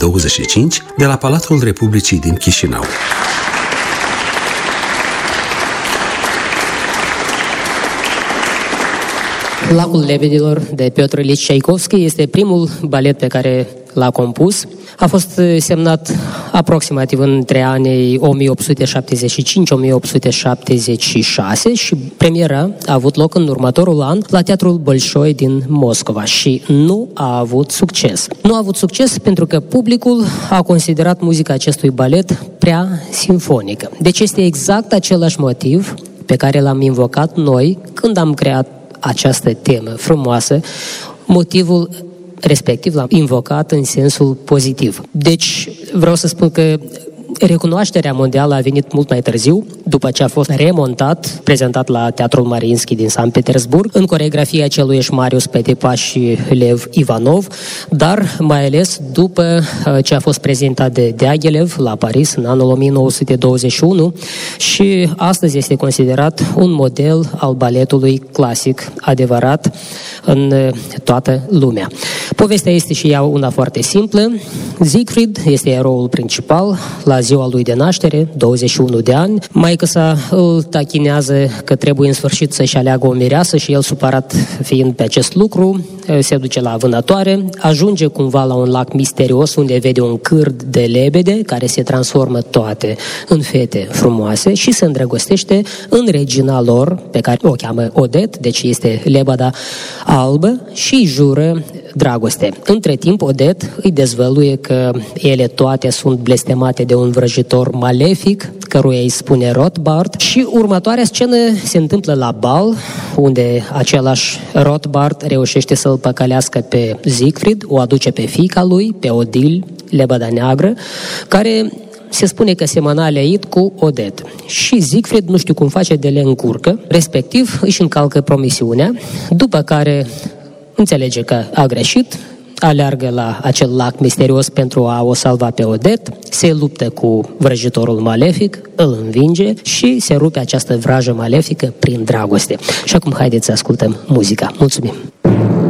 2025 de la Palatul Republicii din Chișinău. Lacul Lebedilor de Piotr Ilich Ceaikovski este primul balet pe care l-a compus. A fost semnat aproximativ între anii 1875-1876 și premiera a avut loc în următorul an la Teatrul Bolșoi din Moscova și nu a avut succes. Nu a avut succes pentru că publicul a considerat muzica acestui balet prea simfonică. Deci este exact același motiv pe care l-am invocat noi când am creat această temă frumoasă, motivul respectiv l-am invocat în sensul pozitiv. Deci vreau să spun că recunoașterea mondială a venit mult mai târziu, după ce a fost remontat, prezentat la Teatrul Mariinski din Sankt Petersburg, în coreografia celuiași Marius Petipa și Lev Ivanov, dar mai ales după ce a fost prezentat de Diaghilev la Paris în anul 1921 și astăzi este considerat un model al baletului clasic adevărat în toată lumea. Povestea este și ea una foarte simplă. Siegfried este eroul principal. La ziua lui de naștere, 21 de ani, maică sa îl tachinează că trebuie în sfârșit să-și aleagă o mireasă și el, supărat fiind pe acest lucru, se duce la vânătoare, ajunge cumva la un lac misterios unde vede un cârd de lebede care se transformă toate în fete frumoase și se îndrăgostește în regina lor, pe care o cheamă Odette, deci este lebada albă, și îi jură dragoste. Între timp, Odette îi dezvăluie că ele toate sunt blestemate de un vrăjitor malefic, căruia îi spune Rothbard, și următoarea scenă se întâmplă la bal, unde același Rothbard reușește să-l păcălească pe Siegfried, o aduce pe fiica lui, pe Odile, lebăda neagră, care se spune că semăna leit cu Odette. Și Siegfried, nu știu cum face, de le încurcă, respectiv își încalcă promisiunea, după care înțelege că a greșit, aleargă la acel lac misterios pentru a o salva pe Odette, se luptă cu vrăjitorul malefic, îl învinge și se rupe această vrajă malefică prin dragoste. Și acum haideți să ascultăm muzica. Mulțumim!